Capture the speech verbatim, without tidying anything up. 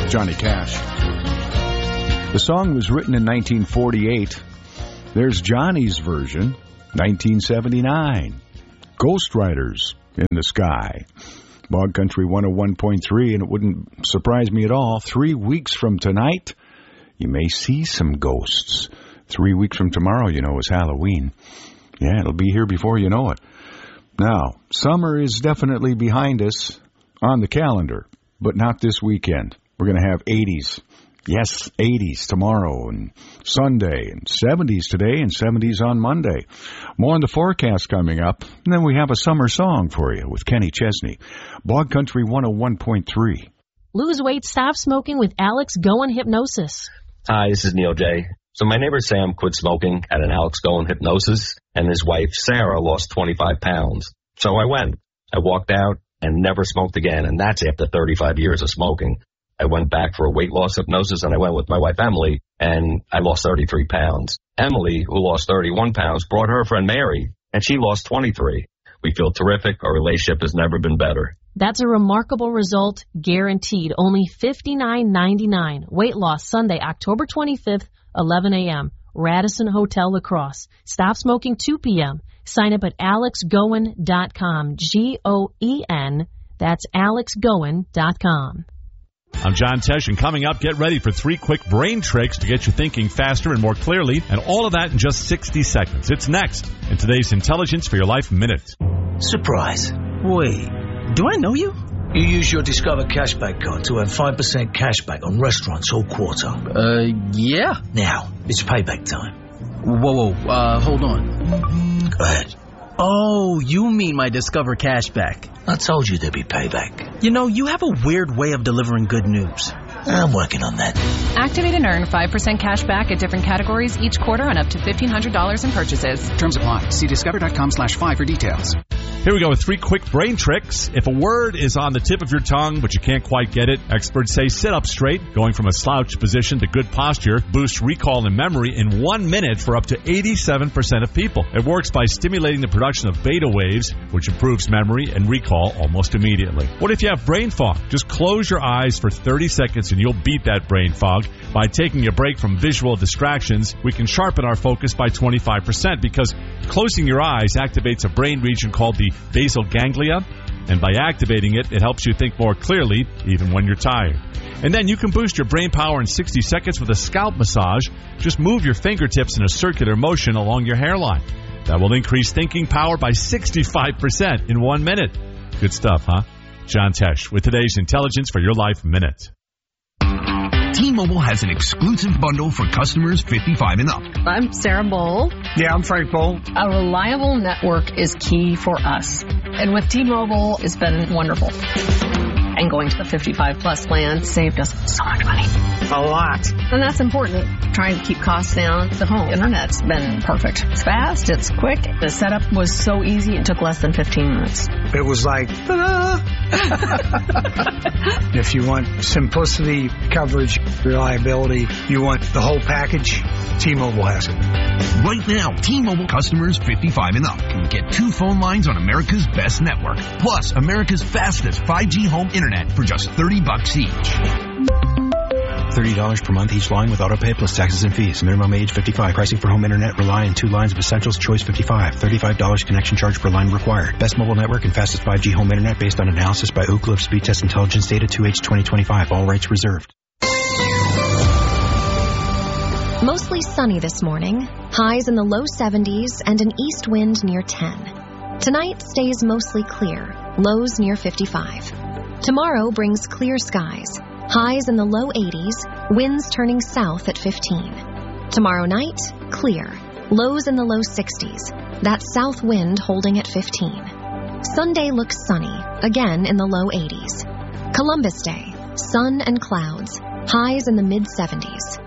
Johnny Cash. The song was written in nineteen forty-eight. There's Johnny's version, nineteen seventy-nine. Ghost Riders in the Sky. Bog Country one oh one point three, and it wouldn't surprise me at all. Three weeks from tonight, you may see some ghosts. Three weeks from tomorrow, you know, is Halloween. Yeah, it'll be here before you know it. Now, summer is definitely behind us on the calendar, but not this weekend. We're going to have eighties. Yes, eighties tomorrow and Sunday, and seventies today and seventies on Monday. More on the forecast coming up, and then we have a summer song for you with Kenny Chesney. Bog Country one oh one point three. Lose weight, stop smoking with Alex Goen Hypnosis. Hi, this is Neil J. So my neighbor Sam quit smoking at an Alex Goen Hypnosis, and his wife Sarah lost twenty-five pounds. So I went. I walked out and never smoked again, and that's after thirty-five years of smoking. I went back for a weight loss hypnosis, and I went with my wife Emily, and I lost thirty-three pounds. Emily, who lost thirty-one pounds, brought her friend Mary, and she lost twenty-three. We feel terrific. Our relationship has never been better. That's a remarkable result, guaranteed. Only fifty-nine ninety-nine. Weight loss Sunday, October twenty-fifth, eleven a.m. Radisson Hotel La Crosse. Stop smoking two p.m. Sign up at alex goen dot com. G O E N. That's alex goen dot com. I'm John Tesh, and coming up, get ready for three quick brain tricks to get you thinking faster and more clearly, and all of that in just sixty seconds. It's next in today's Intelligence for Your Life Minute. Surprise. Wait, do I know you? You use your Discover Cashback card to earn five percent cashback on restaurants all quarter. Uh, yeah. Now, it's payback time. Whoa, whoa, uh, hold on. Go ahead. Oh, you mean my Discover Cashback. I told you there'd be payback. You know, you have a weird way of delivering good news. I'm working on that. Activate and earn five percent cash back at different categories each quarter on up to fifteen hundred dollars in purchases. Terms apply. See discover.com slash five for details. Here we go with three quick brain tricks. If a word is on the tip of your tongue, but you can't quite get it, experts say sit up straight. Going from a slouched position to good posture boosts recall and memory in one minute for up to eighty-seven percent of people. It works by stimulating the production of beta waves, which improves memory and recall almost immediately. What if you have brain fog? Just close your eyes for thirty seconds and you'll beat that brain fog. By taking a break from visual distractions, we can sharpen our focus by twenty-five percent because closing your eyes activates a brain region called the basal ganglia, and by activating it, it helps you think more clearly even when you're tired. And then you can boost your brain power in sixty seconds with a scalp massage. Just move your fingertips in a circular motion along your hairline. That will increase thinking power by sixty-five percent in one minute. Good stuff, huh? John Tesh with today's Intelligence for Your Life Minute. T-Mobile has an exclusive bundle for customers fifty-five and up. I'm Sarah Bowl. Yeah, I'm Frank Bowl. A reliable network is key for us. And with T-Mobile, it's been wonderful. And going to the fifty-five plus plan saved us so much money. A lot. And that's important. Trying to keep costs down. The home internet's been perfect. It's fast, it's quick. The setup was so easy, it took less than fifteen minutes. It was like, ta-da! If you want simplicity, coverage, reliability, you want the whole package, T-Mobile has it. Right now, T-Mobile customers fifty-five and up can get two phone lines on America's best network, plus America's fastest five G home internet for just thirty bucks each. thirty dollars per month each line with autopay plus taxes and fees. Minimum age fifty-five. Pricing for home internet rely on two lines of Essentials Choice fifty-five. thirty-five dollars connection charge per line required. Best mobile network and fastest five G home internet based on analysis by Ookla of Speed Test Intelligence Data two H twenty twenty-five. All rights reserved. Mostly sunny this morning. Highs in the low seventies and an east wind near ten. Tonight stays mostly clear. Lows near fifty-five. Tomorrow brings clear skies. Highs in the low eighties, winds turning south at fifteen. Tomorrow night, clear. Lows in the low sixties. That south wind holding at fifteen. Sunday looks sunny, again in the low eighties. Columbus Day, sun and clouds. Highs in the mid seventies.